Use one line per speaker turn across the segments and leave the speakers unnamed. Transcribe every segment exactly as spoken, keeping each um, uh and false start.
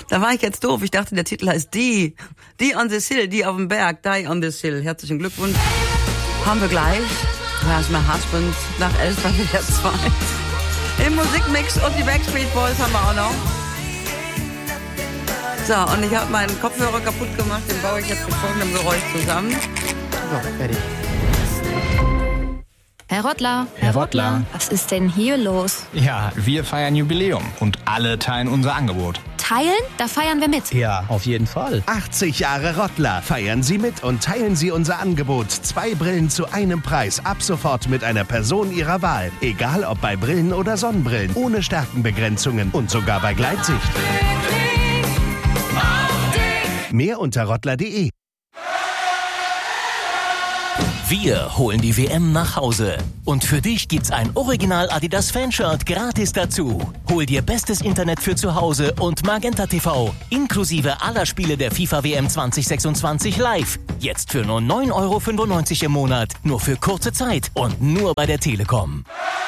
Da war ich jetzt doof. Ich dachte, der Titel heißt Die. Die on the Hill, die auf dem Berg. Die on the Hill. Herzlichen Glückwunsch. Haben wir gleich. Where's my husband? Nach elf bei W D R zwei. Im Musikmix und die Backstreet Boys haben wir auch noch. So, und ich habe meinen Kopfhörer kaputt gemacht. Den baue ich jetzt mit folgendem Geräusch zusammen. So, fertig.
Herr Rottler.
Herr Rottler.
Was ist denn hier los?
Ja, wir feiern Jubiläum und alle teilen unser Angebot.
Teilen? Da feiern wir mit.
Ja, auf jeden Fall.
achtzig Jahre Rottler. Feiern Sie mit und teilen Sie unser Angebot. Zwei Brillen zu einem Preis. Ab sofort mit einer Person Ihrer Wahl. Egal ob bei Brillen oder Sonnenbrillen. Ohne Stärkenbegrenzungen und sogar bei Gleitsicht. Mehr unter rottler punkt de.
Wir holen die W M nach Hause. Und für dich gibt's ein Original Adidas Fanshirt gratis dazu. Hol dir bestes Internet für zu Hause und Magenta T V. Inklusive aller Spiele der FIFA W M zwanzig sechsundzwanzig live. Jetzt für nur neun Euro fünfundneunzig im Monat. Nur für kurze Zeit und nur bei der Telekom.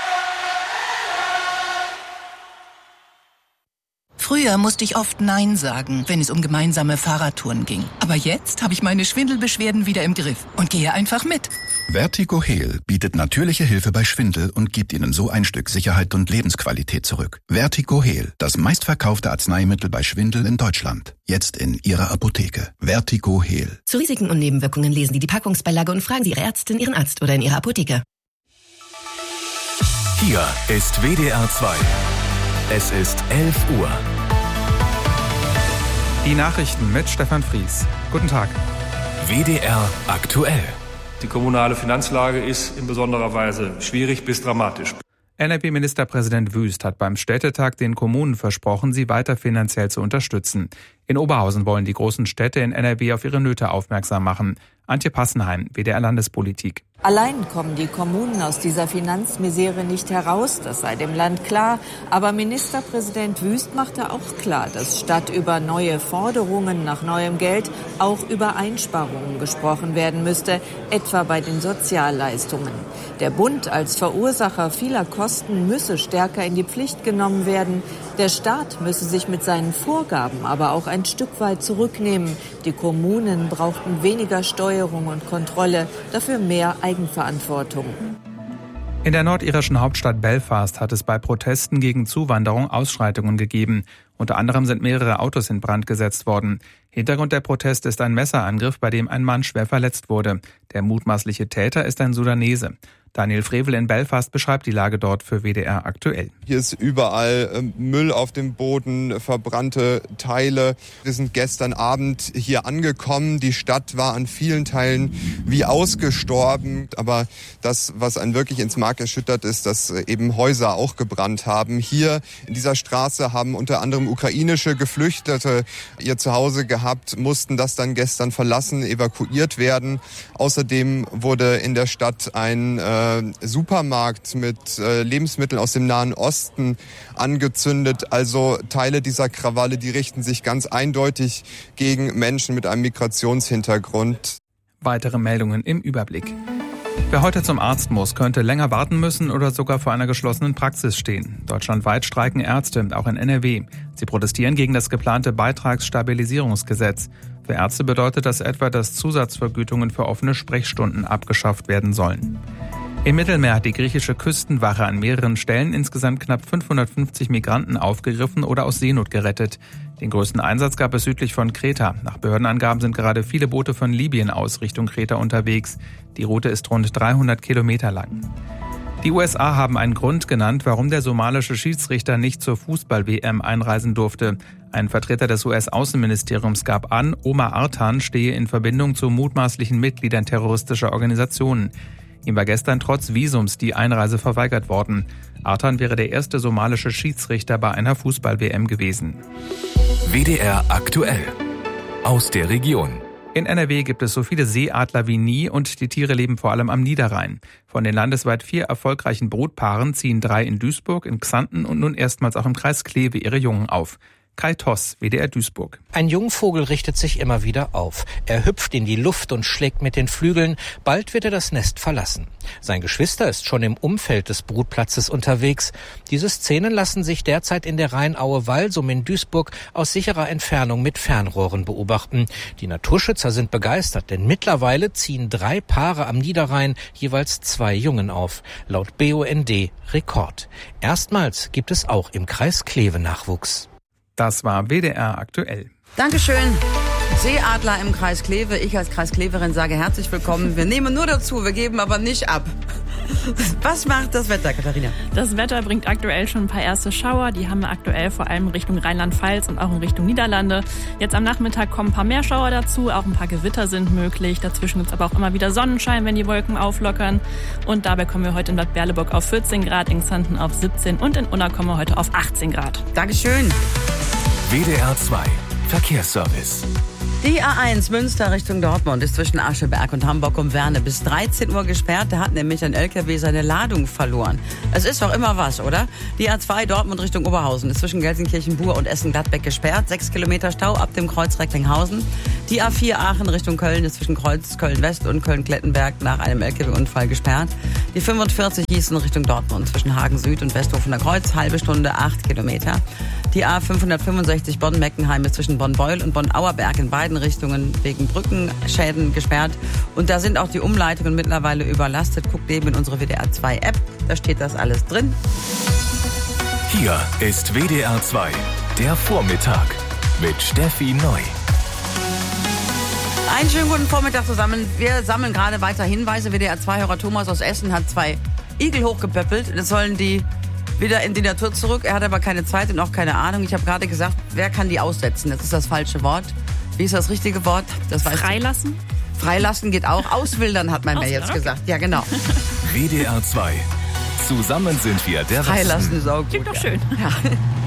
Früher musste ich oft Nein sagen, wenn es um gemeinsame Fahrradtouren ging. Aber jetzt habe ich meine Schwindelbeschwerden wieder im Griff und gehe einfach mit.
Vertigo Heal bietet natürliche Hilfe bei Schwindel und gibt Ihnen so ein Stück Sicherheit und Lebensqualität zurück. Vertigo Heal, das meistverkaufte Arzneimittel bei Schwindel in Deutschland. Jetzt in Ihrer Apotheke. Vertigo Heal.
Zu Risiken und Nebenwirkungen lesen Sie die Packungsbeilage und fragen Sie Ihre Ärztin, Ihren Arzt oder in Ihrer Apotheke.
Hier ist W D R zwei. Es ist elf Uhr.
Die Nachrichten mit Stefan Fries. Guten Tag.
W D R aktuell.
Die kommunale Finanzlage ist in besonderer Weise schwierig bis dramatisch.
N R W-Ministerpräsident Wüst hat beim Städtetag den Kommunen versprochen, sie weiter finanziell zu unterstützen. In Oberhausen wollen die großen Städte in N R W auf ihre Nöte aufmerksam machen. Antje Passenheim, W D R Landespolitik.
Allein kommen die Kommunen aus dieser Finanzmisere nicht heraus, das sei dem Land klar. Aber Ministerpräsident Wüst machte auch klar, dass statt über neue Forderungen nach neuem Geld auch über Einsparungen gesprochen werden müsste, etwa bei den Sozialleistungen. Der Bund als Verursacher vieler Kosten müsse stärker in die Pflicht genommen werden. Der Staat müsse sich mit seinen Vorgaben aber auch ein Stück weit zurücknehmen. Die Kommunen brauchten weniger Steuerung und Kontrolle, dafür mehr Eigenverantwortung.
In der nordirischen Hauptstadt Belfast hat es bei Protesten gegen Zuwanderung Ausschreitungen gegeben. Unter anderem sind mehrere Autos in Brand gesetzt worden. Hintergrund der Proteste ist ein Messerangriff, bei dem ein Mann schwer verletzt wurde. Der mutmaßliche Täter ist ein Sudanese. Daniel Frevel in Belfast beschreibt die Lage dort für W D R aktuell.
Hier ist überall äh, Müll auf dem Boden, verbrannte Teile. Wir sind gestern Abend hier angekommen. Die Stadt war an vielen Teilen wie ausgestorben. Aber das, was einen wirklich ins Mark erschüttert, ist, dass eben Häuser auch gebrannt haben. Hier in dieser Straße haben unter anderem ukrainische Geflüchtete ihr Zuhause gehabt, mussten das dann gestern verlassen, evakuiert werden. Außerdem wurde in der Stadt ein äh, Supermarkt mit äh, Lebensmitteln aus dem Nahen Osten angezündet. Also Teile dieser Krawalle, die richten sich ganz eindeutig gegen Menschen mit einem Migrationshintergrund.
Weitere Meldungen im Überblick. Wer heute zum Arzt muss, könnte länger warten müssen oder sogar vor einer geschlossenen Praxis stehen. Deutschlandweit streiken Ärzte, auch in N R W. Sie protestieren gegen das geplante Beitragsstabilisierungsgesetz. Für Ärzte bedeutet das etwa, dass Zusatzvergütungen für offene Sprechstunden abgeschafft werden sollen. Im Mittelmeer hat die griechische Küstenwache an mehreren Stellen insgesamt knapp fünfhundertfünfzig Migranten aufgegriffen oder aus Seenot gerettet. Den größten Einsatz gab es südlich von Kreta. Nach Behördenangaben sind gerade viele Boote von Libyen aus Richtung Kreta unterwegs. Die Route ist rund dreihundert Kilometer lang. Die U S A haben einen Grund genannt, warum der somalische Schiedsrichter nicht zur Fußball-W M einreisen durfte. Ein Vertreter des U S-Außenministeriums gab an, Omar Artan stehe in Verbindung zu mutmaßlichen Mitgliedern terroristischer Organisationen. Ihm war gestern trotz Visums die Einreise verweigert worden. Artan wäre der erste somalische Schiedsrichter bei einer Fußball-W M gewesen.
W D R aktuell. Aus der Region.
In N R W gibt es so viele Seeadler wie nie und die Tiere leben vor allem am Niederrhein. Von den landesweit vier erfolgreichen Brutpaaren ziehen drei in Duisburg, in Xanten und nun erstmals auch im Kreis Kleve ihre Jungen auf. Kai Toss, W D R Duisburg.
Ein Jungvogel richtet sich immer wieder auf. Er hüpft in die Luft und schlägt mit den Flügeln. Bald wird er das Nest verlassen. Sein Geschwister ist schon im Umfeld des Brutplatzes unterwegs. Diese Szenen lassen sich derzeit in der Rheinaue Walsum in Duisburg aus sicherer Entfernung mit Fernrohren beobachten. Die Naturschützer sind begeistert, denn mittlerweile ziehen drei Paare am Niederrhein jeweils zwei Jungen auf. Laut B U N D Rekord. Erstmals gibt es auch im Kreis Kleve Nachwuchs.
Das war W D R aktuell.
Dankeschön. Seeadler im Kreis Kleve. Ich als Kreiskleverin sage herzlich willkommen. Wir nehmen nur dazu, wir geben aber nicht ab. Was macht das Wetter, Katharina?
Das Wetter bringt aktuell schon ein paar erste Schauer. Die haben wir aktuell vor allem Richtung Rheinland-Pfalz und auch in Richtung Niederlande. Jetzt am Nachmittag kommen ein paar mehr Schauer dazu. Auch ein paar Gewitter sind möglich. Dazwischen gibt es aber auch immer wieder Sonnenschein, wenn die Wolken auflockern. Und dabei kommen wir heute in Bad Berleburg auf vierzehn Grad, in Xanten auf siebzehn und in Unna kommen wir heute auf achtzehn Grad.
Dankeschön.
W D R zwei Verkehrsservice.
Die A eins Münster Richtung Dortmund ist zwischen Ascheberg und Hamburg um Werne bis dreizehn Uhr gesperrt. Da hat nämlich ein L K W seine Ladung verloren. Es ist doch immer was, oder? Die A zwei Dortmund Richtung Oberhausen ist zwischen Gelsenkirchen-Bur und Essen-Gladbeck gesperrt. Sechs Kilometer Stau ab dem Kreuz Recklinghausen. Die A vier Aachen Richtung Köln ist zwischen Kreuz Köln-West und Köln-Klettenberg nach einem L K W-Unfall gesperrt. Die fünfundvierzig Gießen Richtung Dortmund zwischen Hagen Süd und Westhofener Kreuz, halbe Stunde, acht Kilometer. Die A fünfhundertfünfundsechzig Bonn-Meckenheim ist zwischen Bonn-Beul und Bonn-Auerberg in beiden Richtungen wegen Brückenschäden gesperrt. Und da sind auch die Umleitungen mittlerweile überlastet. Guckt eben in unsere W D R zwei App, da steht das alles drin.
Hier ist W D R zwei, der Vormittag mit Steffi Neu.
Einen schönen guten Vormittag zusammen. Wir sammeln gerade weiter Hinweise. W D R zwei-Hörer Thomas aus Essen hat zwei Igel hochgepöppelt. Das sollen die wieder in die Natur zurück. Er hat aber keine Zeit und auch keine Ahnung. Ich habe gerade gesagt, wer kann die aussetzen? Das ist das falsche Wort. Wie ist das richtige Wort? Das weißt
Freilassen?
Du. Freilassen geht auch. Auswildern hat man mir jetzt okay. gesagt. Ja, genau.
W D R zwei. Zusammen sind wir der
Freilassen
Westen.
ist auch gut.
Klingt doch
ja.
schön.
Ja.